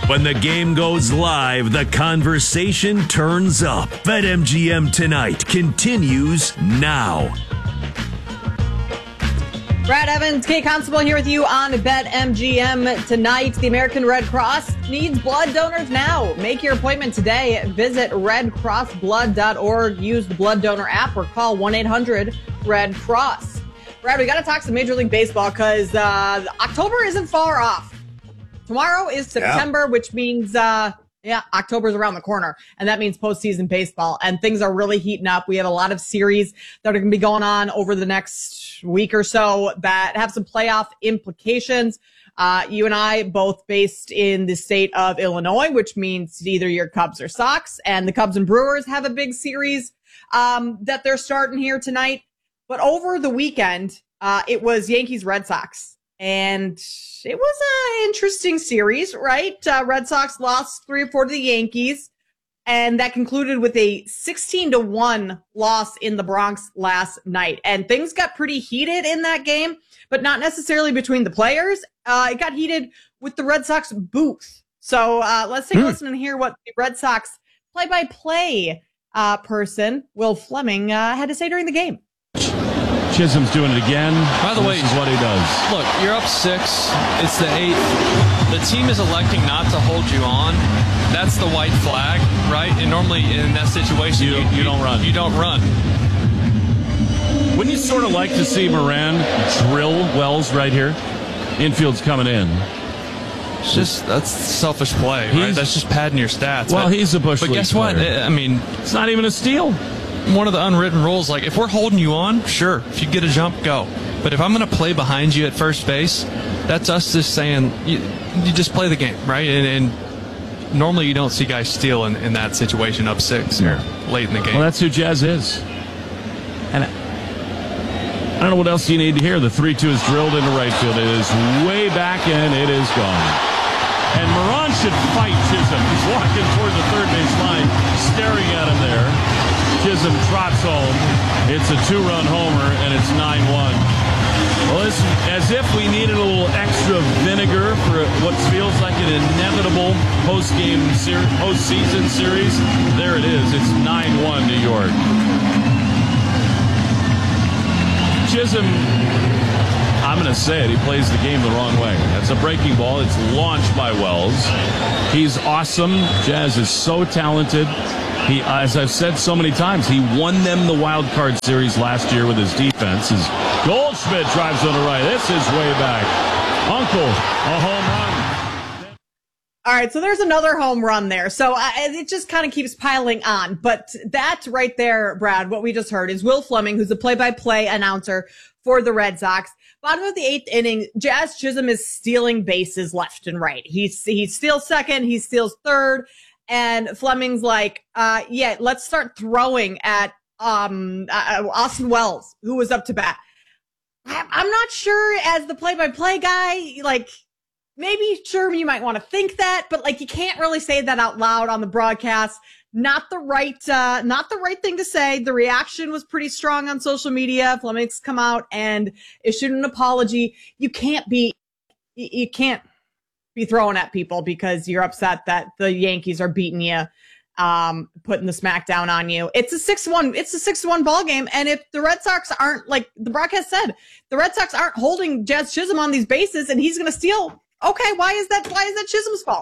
When the game goes live, the conversation turns up. BetMGM Tonight continues now. Brad Evans, Kate Constable here with you on BetMGM Tonight. The American Red Cross needs blood donors now. Make your appointment today. Visit redcrossblood.org. Use the blood donor app or call 1-800-RED-CROSS. Brad, we got to talk some Major League Baseball because October isn't far off. Tomorrow is September, which means, October's around the corner. And that means postseason baseball. And things are really heating up. We have a lot of series that are going to be going on over the next week or so that have some playoff implications. You and I both based in the state of Illinois, which means either your Cubs or Sox. And the Cubs and Brewers have a big series that they're starting here tonight. But over the weekend, it was Yankees Red Sox. And it was an interesting series, right? Red Sox lost 3 or 4 to the Yankees, and that concluded with a 16-1 loss in the Bronx last night. And things got pretty heated in that game, but not necessarily between the players. It got heated with the Red Sox booth. So let's take a listen and hear what the Red Sox play-by-play person, Will Fleming, had to say during the game. Chisholm's doing it again. By the way, this is what he does. Look, you're up 6. It's the 8th. The team is electing not to hold you on. That's the white flag, right? And normally in that situation, you don't run. You don't run. Wouldn't you sort of like to see Moran drill Wells right here? Infield's coming in. It's just that's selfish play, right? That's just padding your stats. Well, he's a Bush League But guess what? player. I mean, it's not even a steal. One of the unwritten rules, like if we're holding you on, sure, if you get a jump, go. But if I'm going to play behind you at first base, that's us just saying you just play the game, right? And normally you don't see guys steal in that situation up 6 or late in the game. Well, that's who Jazz is. And I don't know what else you need to hear. The 3-2 is drilled into right field. It is way back and it is gone. And Moran should fight Chisholm. He's walking toward the third base line, staring at him there. Chisholm trots home. It's a 2-run homer, and it's 9-1. Well, it's as if we needed a little extra vinegar for what feels like an inevitable postseason series. There it is. It's 9-1 New York. Chisholm, I'm going to say it, he plays the game the wrong way. That's a breaking ball. It's launched by Wells. He's awesome. Jazz is so talented. He, as I've said so many times, he won them the wild card series last year with his defense. As Goldschmidt drives on the right. This is way back. Uncle, a home run. All right, so there's another home run there. So it just kind of keeps piling on. But that right there, Brad, what we just heard is Will Fleming, who's a play-by-play announcer for the Red Sox. Bottom of the 8th inning, Jazz Chisholm is stealing bases left and right. He steals second, he steals third. And Fleming's like, let's start throwing at Austin Wells, who was up to bat. I'm not sure as the play-by-play guy, maybe sure you might want to think that, but you can't really say that out loud on the broadcast. Not the right thing to say. The reaction was pretty strong on social media. Fleming's come out and issued an apology. You can't be throwing at people because you're upset that the Yankees are beating you, putting the smackdown on you. It's a 6-1 ball game. And if the Red Sox aren't, like the broadcast said, the Red Sox aren't holding Jazz Chisholm on these bases and he's going to steal. Okay. Why is that Chisholm's fault?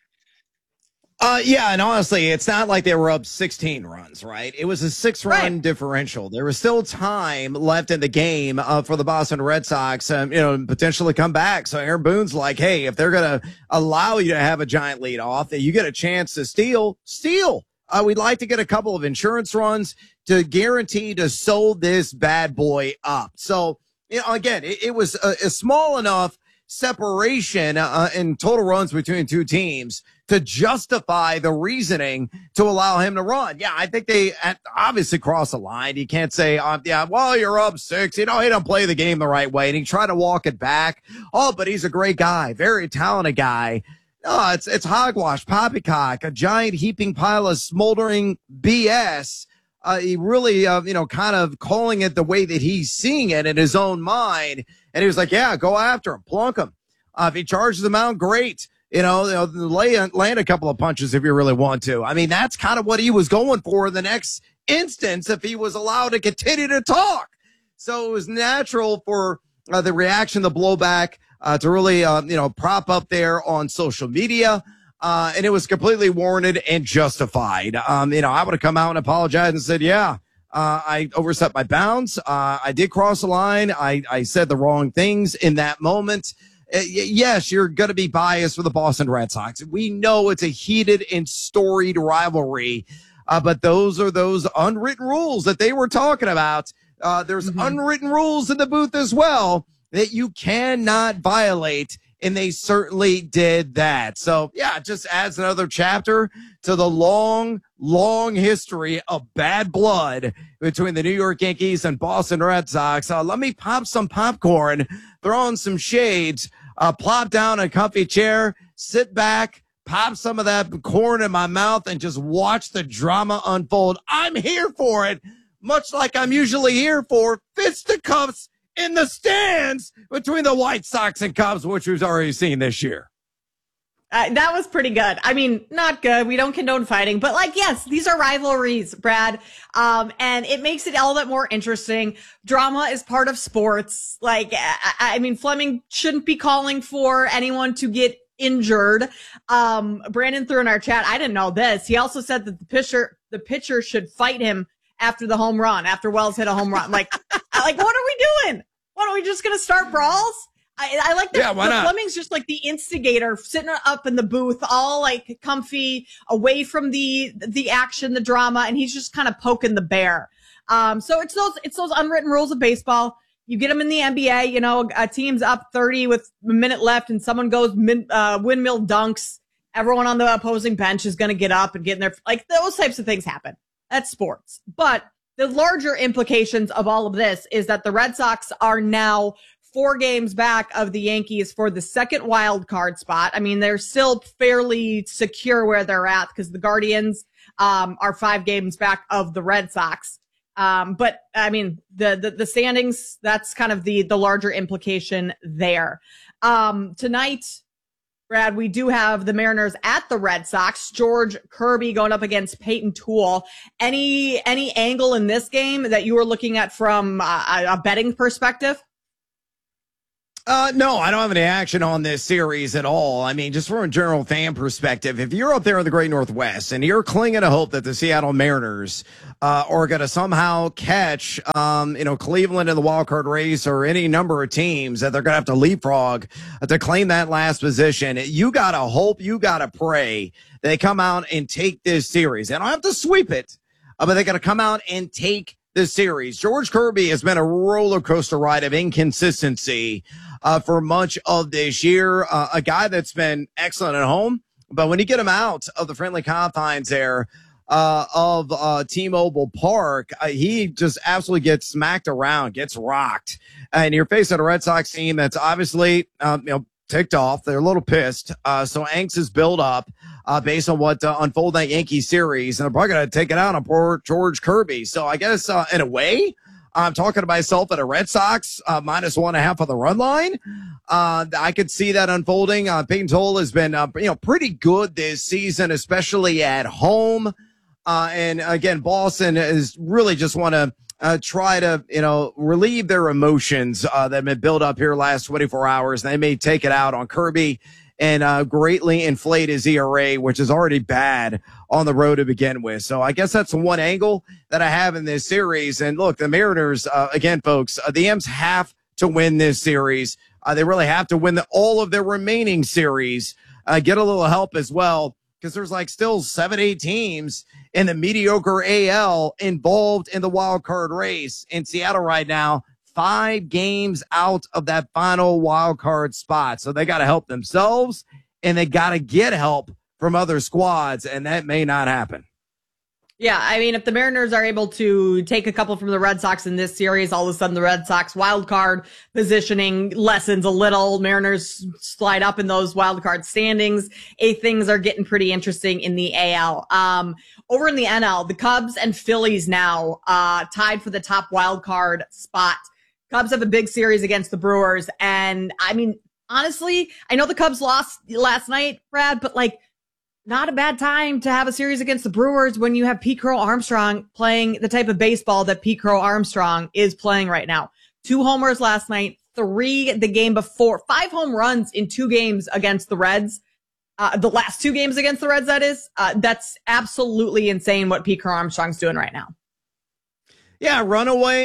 And honestly, it's not like they were up 16 runs, right? It was a 6-run differential. There was still time left in the game for the Boston Red Sox, potentially come back. So Aaron Boone's like, hey, if they're going to allow you to have a giant lead off, that you get a chance to steal. We'd like to get a couple of insurance runs to guarantee to sew this bad boy up. So, again, it was a small enough separation in total runs between two teams to justify the reasoning to allow him to run. Yeah, I think they obviously crossed the line. You can't say, you're up 6. He don't play the game the right way. And he tried to walk it back. Oh, but he's a great guy, very talented guy. No, it's hogwash, poppycock, a giant heaping pile of smoldering BS. He really, kind of calling it the way that he's seeing it in his own mind. And he was like, yeah, go after him, plunk him. If he charges him out, great. land a couple of punches if you really want to. I mean, that's kind of what he was going for in the next instance if he was allowed to continue to talk. So it was natural for the reaction, the blowback, to really, prop up there on social media. And it was completely warranted and justified. I would have come out and apologized and said, I overstepped my bounds. I did cross the line. I said the wrong things in that moment. Yes, you're going to be biased for the Boston Red Sox. We know it's a heated and storied rivalry, but those are those unwritten rules that they were talking about. There's unwritten rules in the booth as well that you cannot violate, and they certainly did that. So, it just adds another chapter to the long, long history of bad blood between the New York Yankees and Boston Red Sox. Let me pop some popcorn, throw on some shades, plop down a comfy chair, sit back, pop some of that corn in my mouth, and just watch the drama unfold. I'm here for it, much like I'm usually here for fisticuffs in the stands between the White Sox and Cubs, which we've already seen this year. That was pretty good. I mean, not good. We don't condone fighting, but yes, these are rivalries, Brad. And it makes it all that more interesting. Drama is part of sports. I mean, Fleming shouldn't be calling for anyone to get injured. Brandon threw in our chat, I didn't know this. He also said that the pitcher should fight him after the home run, after Wells hit a home run. What are we doing? What, are we just going to start brawls? I like that. Yeah, Fleming's just the instigator, sitting up in the booth, all comfy, away from the action, the drama, and he's just kind of poking the bear. So it's those unwritten rules of baseball. You get them in the NBA, a team's up 30 with a minute left and someone goes windmill dunks. Everyone on the opposing bench is going to get up and get in there. Those types of things happen. That's sports. But the larger implications of all of this is that the Red Sox are now 4 games back of the Yankees for the second wild card spot. I mean, they're still fairly secure where they're at because the Guardians are 5 games back of the Red Sox. But I mean, the standings, that's kind of the larger implication there. Tonight, Brad, we do have the Mariners at the Red Sox. George Kirby going up against Peyton Toole. Any angle in this game that you were looking at from a betting perspective? No, I don't have any action on this series at all. I mean, just from a general fan perspective, if you're up there in the Great Northwest and you're clinging to hope that the Seattle Mariners are going to somehow catch, Cleveland in the wild card race or any number of teams that they're going to have to leapfrog to claim that last position, you got to hope, you got to pray they come out and take this series. They don't have to sweep it, but they got to come out and take this series. George Kirby has been a roller coaster ride of inconsistency for much of this year. A guy that's been excellent at home, but when you get him out of the friendly confines there of T-Mobile Park, he just absolutely gets smacked around, gets rocked. And you're facing a Red Sox team that's obviously, ticked off. They're a little pissed. So angst is built up based on what unfold that Yankee series. And they're probably going to take it out on poor George Kirby. So I guess in a way, I'm talking to myself at a Red Sox minus 1.5 on the run line. I could see that unfolding. Peyton Toole has been, pretty good this season, especially at home. And again, Boston is really just want to try to, relieve their emotions that have been built up here last 24 hours. They may take it out on Kirby and greatly inflate his ERA, which is already bad on the road to begin with. So I guess that's one angle that I have in this series. And look, the Mariners, again, folks, the M's have to win this series. They really have to win all of their remaining series, get a little help as well, because there's still 7-8 teams in the mediocre AL involved in the wild card race in Seattle right now. 5 games out of that final wild card spot. So they got to help themselves and they got to get help from other squads, and that may not happen. Yeah, I mean, if the Mariners are able to take a couple from the Red Sox in this series, all of a sudden the Red Sox wild card positioning lessens a little. Mariners slide up in those wild card standings. Things are getting pretty interesting in the AL. Over in the NL, the Cubs and Phillies now tied for the top wild card spot. Cubs have a big series against the Brewers, and I mean, honestly, I know the Cubs lost last night, Brad, but like, not a bad time to have a series against the Brewers when you have Pete Crow Armstrong playing the type of baseball that Pete Crow Armstrong is playing right now. 2 homers last night, 3 the game before, 5 home runs in 2 games against the Reds. The last 2 games against the Reds, that is. That's absolutely insane what Pete Crow Armstrong's doing right now. Yeah, runaway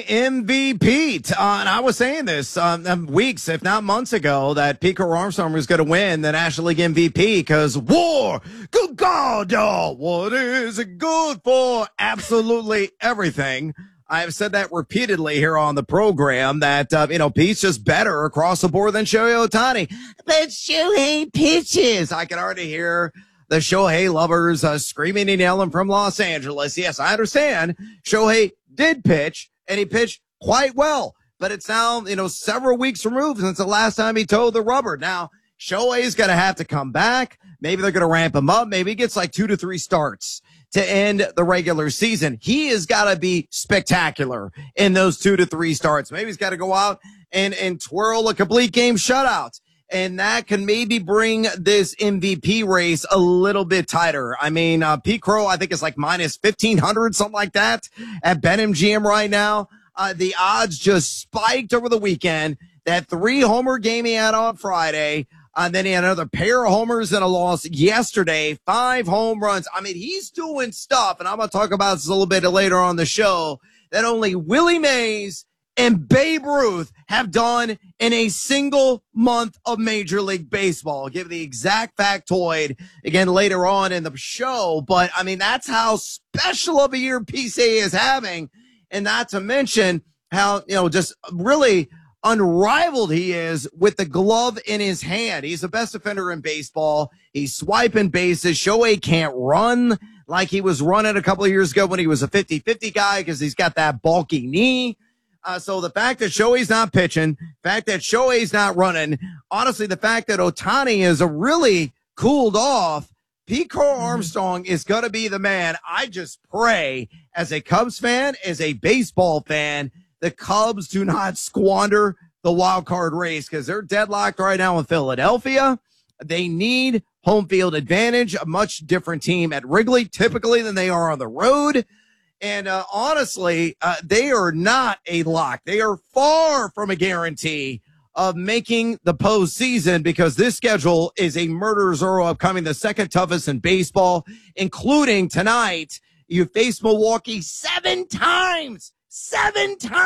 MVP. And I was saying this weeks, if not months ago, that Pete Crow Armstrong was going to win the National League MVP because war, good God, y'all, what is it good for? Absolutely everything. I've said that repeatedly here on the program that, Pete's just better across the board than Shohei Ohtani. But Shohei pitches. I can already hear the Shohei lovers screaming and yelling from Los Angeles. Yes, I understand. Shohei did pitch, and he pitched quite well. But it's now, several weeks removed since the last time he towed the rubber. Now, Shohei's going to have to come back. Maybe they're going to ramp him up. Maybe he gets like 2 to 3 starts to end the regular season. He has got to be spectacular in those 2 to 3 starts. Maybe he's got to go out and twirl a complete game shutout. And that can maybe bring this MVP race a little bit tighter. I mean, Pete Crow, I think is like minus 1,500, something like that at BetMGM right now. The odds just spiked over the weekend. That 3-homer game he had on Friday. Then he had another pair of homers and a loss yesterday. 5 home runs. I mean, he's doing stuff, and I'm going to talk about this a little bit later on the show, that only Willie Mays and Babe Ruth have done in a single month of Major League Baseball. I'll give the exact factoid again later on in the show. But, I mean, that's how special of a year PCA is having. And not to mention how, just really unrivaled he is with the glove in his hand. He's the best defender in baseball. He's swiping bases. Shohei can't run like he was running a couple of years ago when he was a 50-50 guy because he's got that bulky knee. So the fact that Shohei's not pitching, fact that Shohei's not running, honestly, the fact that Ohtani is really cooled off, Pete Crow Armstrong is going to be the man. I just pray as a Cubs fan, as a baseball fan, the Cubs do not squander the wild card race because they're deadlocked right now in Philadelphia. They need home field advantage, a much different team at Wrigley typically than they are on the road. And honestly, they are not a lock. They are far from a guarantee of making the postseason because this schedule is a murderer's row upcoming, the second toughest in baseball, including tonight. You face Milwaukee 7 times.